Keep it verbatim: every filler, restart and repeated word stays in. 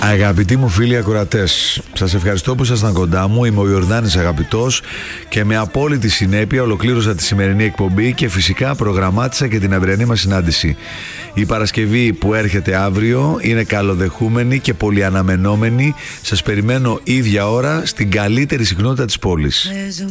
Αγαπητοί μου φίλοι ακροατές, σας ευχαριστώ που ήσασταν κοντά μου. Είμαι ο Ιορδάνης Αγαπητός και με απόλυτη συνέπεια ολοκλήρωσα τη σημερινή εκπομπή και φυσικά προγραμμάτισα και την αυριανή μας συνάντηση. Η Παρασκευή που έρχεται αύριο είναι καλοδεχούμενη και πολυαναμενόμενη. Σας περιμένω ίδια ώρα στην καλύτερη συχνότητα της πόλης.